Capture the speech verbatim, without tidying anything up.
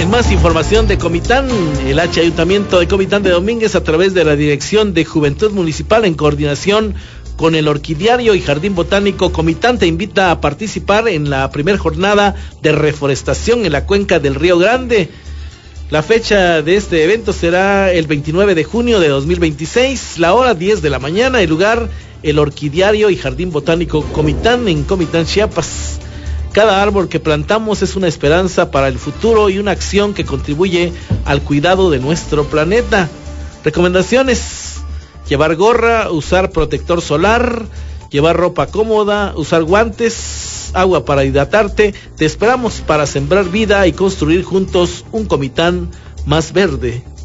En más información de Comitán, el H Ayuntamiento de Comitán de Domínguez, a través de la Dirección de Juventud Municipal, en coordinación con el Orquidiario y Jardín Botánico Comitán, te invita a participar en la primera jornada de reforestación en la cuenca del Río Grande. La fecha de este evento será el veintinueve de junio de dos mil veintiséis, la hora diez de la mañana, el lugar el Orquidiario y Jardín Botánico Comitán, en Comitán, Chiapas. Cada árbol que plantamos es una esperanza para el futuro y una acción que contribuye al cuidado de nuestro planeta. Recomendaciones: llevar gorra, usar protector solar, llevar ropa cómoda, usar guantes, agua para hidratarte. Te esperamos para sembrar vida y construir juntos un Comitán más verde.